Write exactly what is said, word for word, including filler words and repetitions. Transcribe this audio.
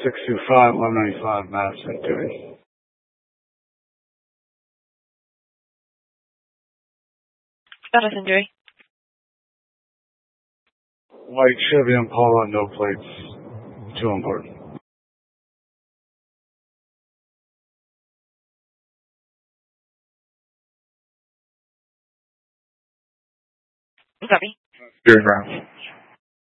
six two five, one ninety-five Madison Duty. Status injury. White Chevy Impala, no plates. Too important. Copy. Steering ground.